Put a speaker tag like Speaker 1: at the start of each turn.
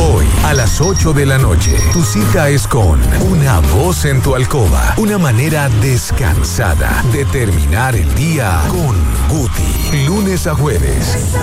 Speaker 1: Hoy, a las 8 de la noche, tu cita es con Una Voz en tu Alcoba. Una manera descansada de terminar el día con Guti. Lunes a jueves,